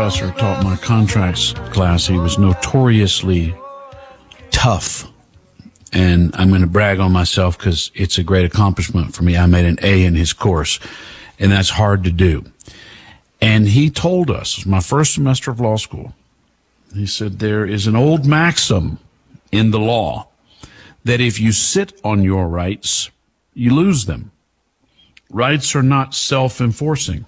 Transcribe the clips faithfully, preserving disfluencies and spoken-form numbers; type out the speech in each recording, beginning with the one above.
professor taught my contracts class. He was notoriously tough. And I'm going to brag on myself because it's a great accomplishment for me. I made an A in his course, and that's hard to do. And he told us, it was my first semester of law school, he said, there is an old maxim in the law that if you sit on your rights, you lose them. Rights are not self-enforcing.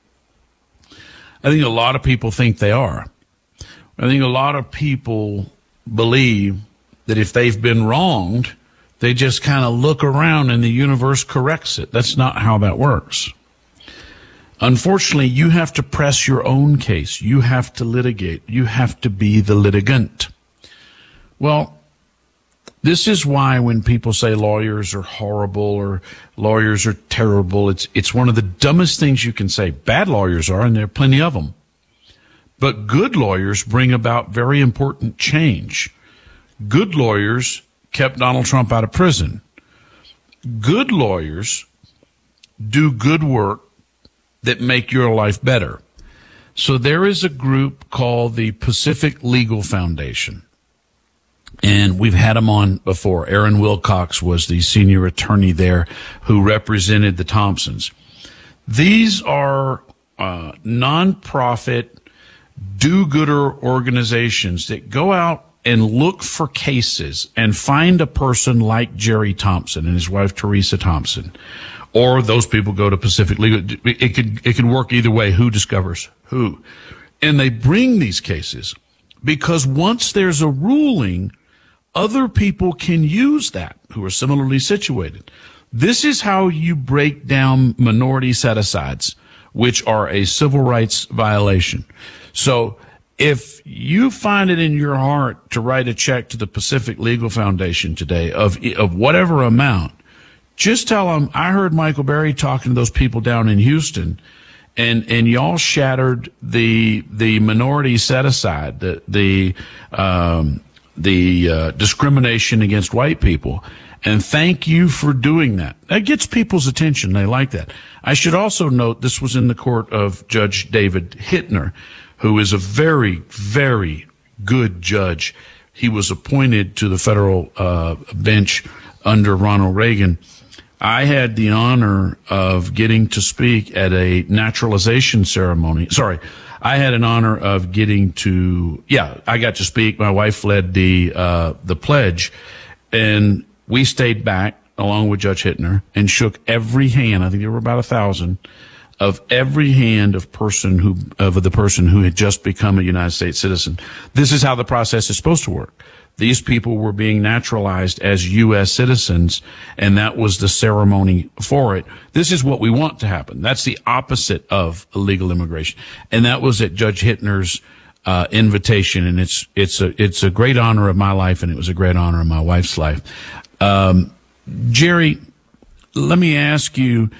I think a lot of people think they are. I think a lot of people believe that if they've been wronged, they just kind of look around and the universe corrects it. That's not how that works. Unfortunately, you have to press your own case. You have to litigate. You have to be the litigant. Well, this is why when people say lawyers are horrible or lawyers are terrible, it's it's one of the dumbest things you can say. Bad lawyers are, and there are plenty of them. But good lawyers bring about very important change. Good lawyers kept Donald Trump out of prison. Good lawyers do good work that make your life better. So there is a group called the Pacific Legal Foundation. And we've had them on before. Aaron Wilcox was the senior attorney there who represented the Thompsons. These are uh, nonprofit do-gooder organizations that go out and look for cases and find a person like Jerry Thompson and his wife Teresa Thompson. Or those people go to Pacific Legal. It could, it can work either way. Who discovers who? And they bring these cases because once there's a ruling, other people can use that who are similarly situated. This is how you break down minority set-asides, which are a civil rights violation. So if you find it in your heart to write a check to the Pacific Legal Foundation today of of whatever amount, just tell them, I heard Michael Berry talking to those people down in Houston, and and y'all shattered the the minority set-aside, the the um, the uh, discrimination against white people. And thank you for doing that. That gets people's attention. They like that. I should also note this was in the court of Judge David Hittner, who is a very, very good judge. He was appointed to the federal uh, bench under Ronald Reagan. I had the honor of getting to speak at a naturalization ceremony. Sorry, I had an honor of getting to, yeah, I got to speak. My wife led the uh, the pledge, and we stayed back along with Judge Hittner and shook every hand. I think there were about a thousand of every hand of person who of the person who had just become a United States citizen. This is how the process is supposed to work. These people were being naturalized as U S citizens, and that was the ceremony for it. This is what we want to happen. That's the opposite of illegal immigration. And that was at Judge Hittner's uh, invitation, and it's it's a it's a great honor of my life, and it was a great honor of my wife's life. Um, Jerry, let me ask you,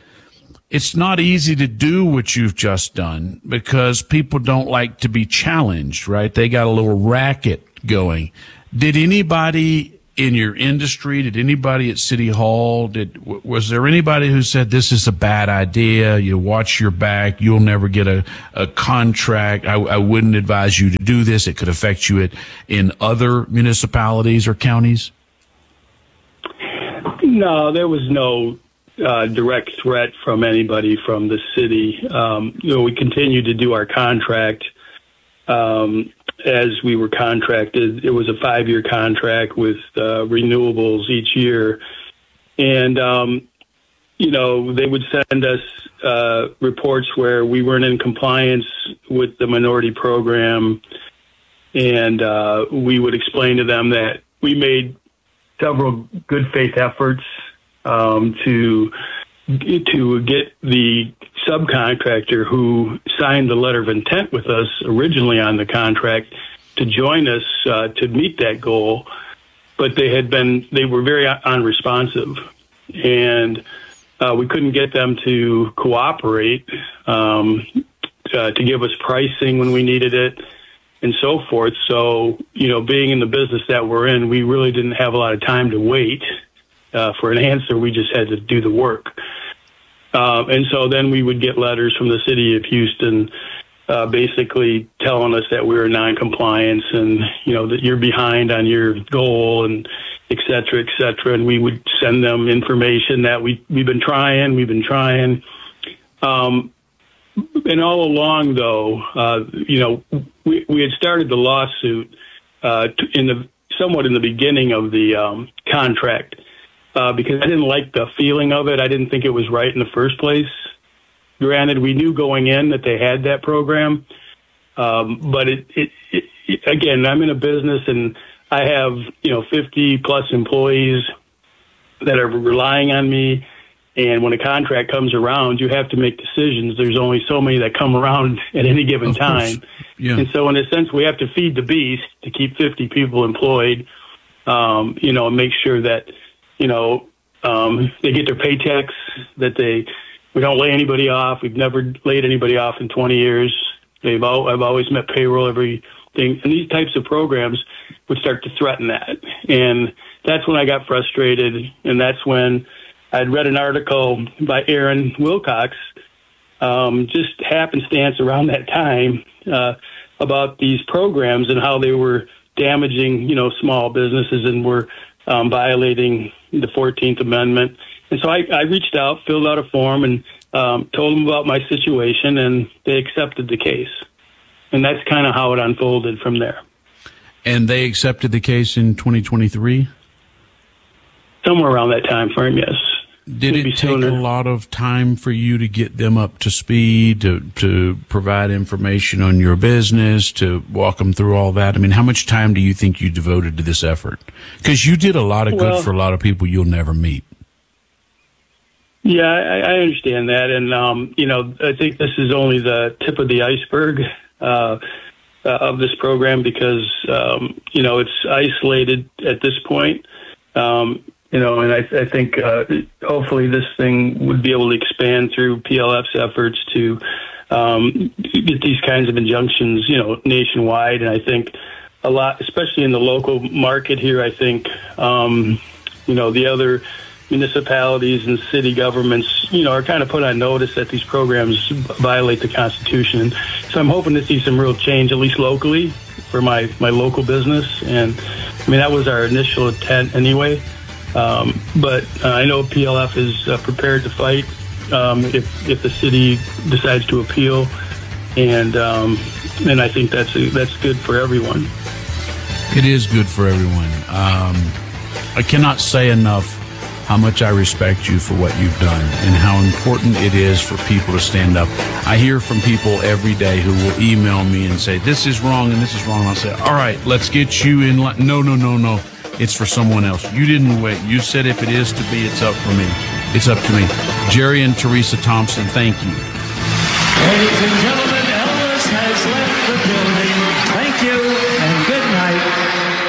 it's not easy to do what you've just done because people don't like to be challenged, right? They got a little racket going. Did anybody in your industry, did anybody at City Hall, did was there anybody who said this is a bad idea, you watch your back, you'll never get a, a contract, I, I wouldn't advise you to do this, it could affect you at, in other municipalities or counties? No, there was no uh, direct threat from anybody from the city. Um, you know, we continued to do our contract um, as we were contracted. It was a five-year contract with uh, renewables each year. And, um, you know, they would send us uh, reports where we weren't in compliance with the minority program. And uh, we would explain to them that we made several good faith efforts um, to to get the subcontractor who signed the letter of intent with us originally on the contract to join us uh, to meet that goal, but they had been they were very unresponsive, and uh, we couldn't get them to cooperate um, uh, to give us pricing when we needed it, and so forth. So, you know, being in the business that we're in, we really didn't have a lot of time to wait uh, for an answer. We just had to do the work. Uh, and so then we would get letters from the city of Houston uh, basically telling us that we were non-compliance and, you know, that you're behind on your goal and et cetera, et cetera. And we would send them information that we, we've been trying, we've been trying. Um, and all along, though, uh, you know, we, we had started the lawsuit uh, in the somewhat in the beginning of the um, contract uh, because I didn't like the feeling of it. I didn't think it was right in the first place. Granted, we knew going in that they had that program, um, but it, it, it, again, I'm in a business and I have, you know, fifty plus employees that are relying on me. And when a contract comes around, you have to make decisions. There's only so many that come around at any given time. Yeah. And so in a sense, we have to feed the beast to keep fifty people employed, um, you know, and make sure that, you know, um, they get their paychecks, that they, we don't lay anybody off. We've never laid anybody off in twenty years. They've all, I've always met payroll, everything. And these types of programs would start to threaten that. And that's when I got frustrated. And that's when I'd read an article by Aaron Wilcox, um, just happenstance around that time, uh, about these programs and how they were damaging, you know, small businesses and were um, violating the fourteenth Amendment. And so I, I reached out, filled out a form, and um, told them about my situation, and they accepted the case. And that's kind of how it unfolded from there. And they accepted the case in twenty twenty-three? Somewhere around that time frame, yes. Did Maybe it take sooner. a lot of time for you to get them up to speed, to to provide information on your business, to walk them through all that? I mean, how much time do you think you devoted to this effort? Because you did a lot of good Well, for a lot of people you'll never meet. Yeah, I, I understand that. And, um, you know, I think this is only the tip of the iceberg uh, uh, of this program because, um, you know, it's isolated at this point. Um, you know, and I, I think uh, hopefully this thing would be able to expand through P L F's efforts to um, get these kinds of injunctions, you know, nationwide. And I think a lot, especially in the local market here, I think, um, you know, the other municipalities and city governments, you know, are kind of put on notice that these programs violate the Constitution. So I'm hoping to see some real change, at least locally, for my, my local business. And, I mean, that was our initial intent anyway. Um, but uh, I know P L F is uh, prepared to fight um, if if the city decides to appeal. And um, and I think that's a, that's good for everyone. It is good for everyone. Um, I cannot say enough how much I respect you for what you've done and how important it is for people to stand up. I hear from people every day who will email me and say, this is wrong and this is wrong. I'll say, all right, let's get you in line. No, no, no, no. It's for someone else. You didn't wait. You said if it is to be, it's up for me. It's up to me. Jerry and Teresa Thompson, thank you. Ladies and gentlemen, Elvis has left the building. Thank you and good night.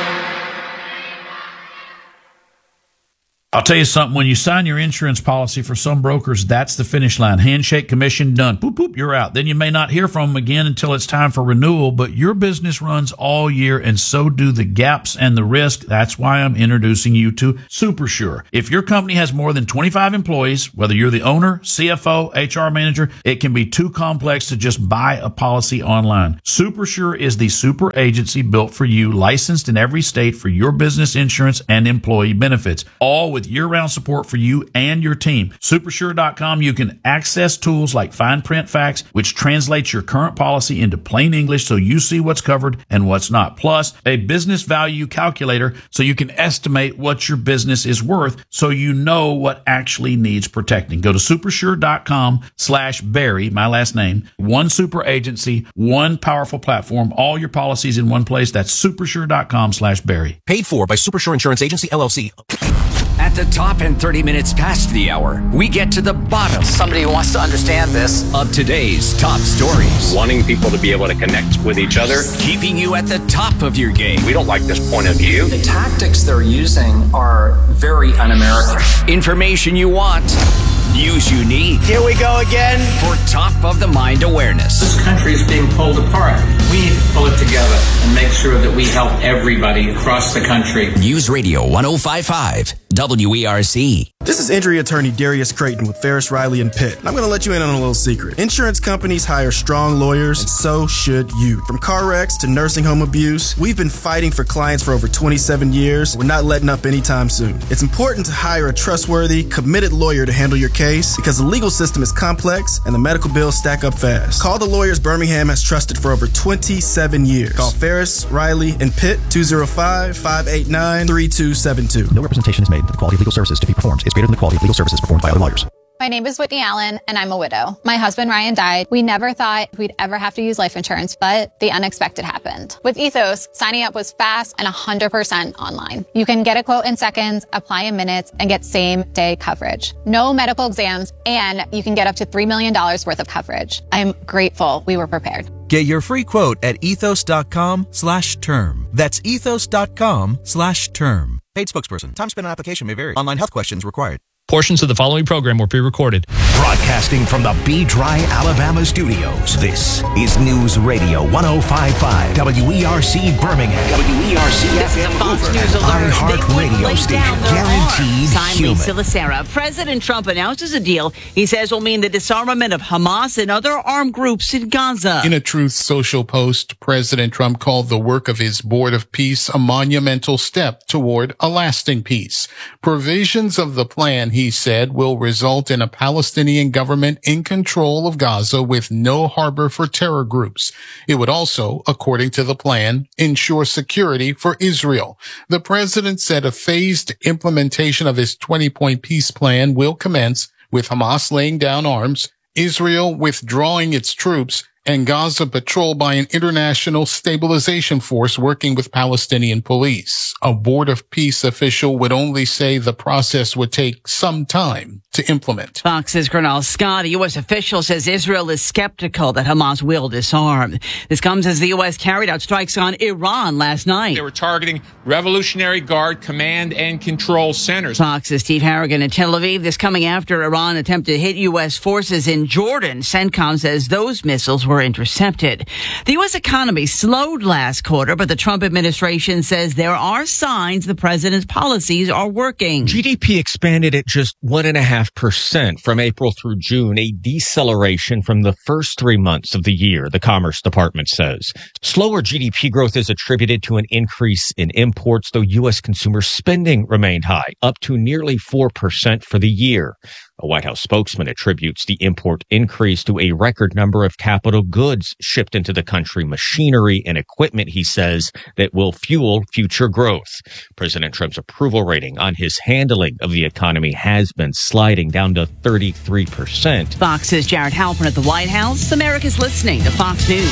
I'll tell you something, when you sign your insurance policy for some brokers, that's the finish line. Handshake, commission, done. Boop, boop, you're out. Then you may not hear from them again until it's time for renewal, but your business runs all year and so do the gaps and the risk. That's why I'm introducing you to SuperSure. If your company has more than twenty-five employees, whether you're the owner, C F O, H R manager, it can be too complex to just buy a policy online. SuperSure is the super agency built for you, licensed in every state for your business insurance and employee benefits, all with year-round support for you and your team. Supersure dot com, you can access tools like Fine Print Facts, which translates your current policy into plain English so you see what's covered and what's not. Plus, a business value calculator so you can estimate what your business is worth so you know what actually needs protecting. Go to Supersure dot com slash Barry, my last name. One super agency, one powerful platform, all your policies in one place. That's Supersure dot com slash Barry. Paid for by Supersure Insurance Agency, L L C. At the top and thirty minutes past the hour, we get to the bottom. Somebody who wants to understand this. Of today's top stories. Wanting people to be able to connect with each other. Keeping you at the top of your game. We don't like this point of view. The tactics they're using are very un-American. Information you want. News you need. Here we go again. For top of the mind awareness. This country is being pulled apart. We need to pull it together and make sure that we help everybody across the country. News Radio one oh five point five W E R C. This is injury attorney Darius Creighton with Ferris, Riley and Pitt. I'm going to let you in on a little secret. Insurance companies hire strong lawyers, and so should you. From car wrecks to nursing home abuse, we've been fighting for clients for over twenty-seven years. We're not letting up anytime soon. It's important to hire a trustworthy, committed lawyer to handle your case because the legal system is complex and the medical bills stack up fast. Call the lawyers Birmingham has trusted for over twenty-seven years. Call Ferris, Riley and Pitt, two oh five, five eight nine, three two seven two. No representation is made that the quality of legal services to be performed is greater than the quality of legal services performed by other lawyers. My name is Whitney Allen, and I'm a widow. My husband, Ryan, died. We never thought we'd ever have to use life insurance, but the unexpected happened. With Ethos, signing up was fast and one hundred percent online. You can get a quote in seconds, apply in minutes, and get same-day coverage. No medical exams, and you can get up to three million dollars worth of coverage. I'm grateful we were prepared. Get your free quote at ethos.com slash term. That's ethos.com slash term. Paid spokesperson. Time spent on application may vary. Online health questions required. Portions of the following program were pre-recorded. Broadcasting from the B-Dry, Alabama studios, this is News Radio one oh five point five W E R C Birmingham. W E R C F M Fox News Alert. iHeart Radio station, guaranteed Timely human. Silicera. President Trump announces a deal he says will mean the disarmament of Hamas and other armed groups in Gaza. In a Truth Social post, President Trump called the work of his Board of Peace a monumental step toward a lasting peace. Provisions of the plan, he said, will result in a Palestinian government in control of Gaza with no harbor for terror groups. It would also, according to the plan, ensure security for Israel. The president said a phased implementation of his twenty-point peace plan will commence with Hamas laying down arms, Israel withdrawing its troops, and Gaza patrolled by an international stabilization force working with Palestinian police. A Board of Peace official would only say the process would take some time to implement. Fox's Colonel Scott, a U S official, says Israel is skeptical that Hamas will disarm. This comes as the U S carried out strikes on Iran last night. They were targeting Revolutionary Guard command and control centers. Fox's Steve Harrigan in Tel Aviv. This coming after Iran attempted to hit U S forces in Jordan. CENTCOM says those missiles were intercepted. The U S economy slowed last quarter, but the Trump administration says there are signs the president's policies are working. G D P expanded at just one and a half percent from April through June, a deceleration from the first three months of the year, the Commerce Department says. Slower G D P growth is attributed to an increase in imports, though U S consumer spending remained high, up to nearly four percent for the year. A White House spokesman attributes the import increase to a record number of capital goods shipped into the country, machinery and equipment, he says, that will fuel future growth. President Trump's approval rating on his handling of the economy has been sliding down to thirty-three percent. Fox's Jared Halpern at the White House. America's listening to Fox News.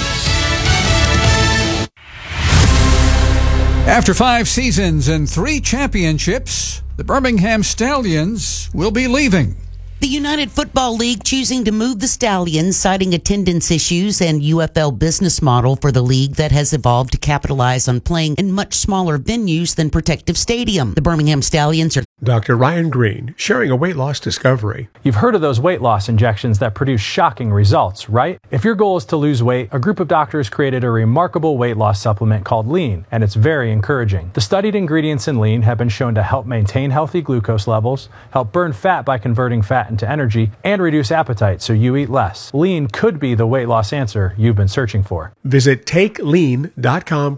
After five seasons and three championships, the Birmingham Stallions will be leaving. The United Football League choosing to move the Stallions, citing attendance issues and U F L business model for the league that has evolved to capitalize on playing in much smaller venues than Protective Stadium. The Birmingham Stallions are Doctor Ryan Green, sharing a weight loss discovery. You've heard of those weight loss injections that produce shocking results, right? If your goal is to lose weight, a group of doctors created a remarkable weight loss supplement called Lean, and it's very encouraging. The studied ingredients in Lean have been shown to help maintain healthy glucose levels, help burn fat by converting fat into energy, and reduce appetite so you eat less. Lean could be the weight loss answer you've been searching for. Visit take lean dot com.